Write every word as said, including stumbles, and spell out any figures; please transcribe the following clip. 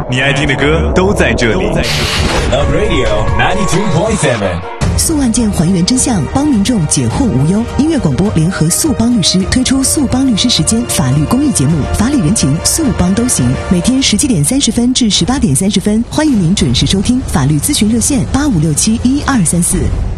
你爱听的歌都在这里。 Love Radio ninety two point seven。 诉案件还原真相，帮民众解惑无忧。音乐广播联合速帮律师推出速帮律师时间法律公益节目，法理人情，速帮都行。每天十七点三十分至十八点三十分，欢迎您准时收听。法律咨询热线八五六七一二三四。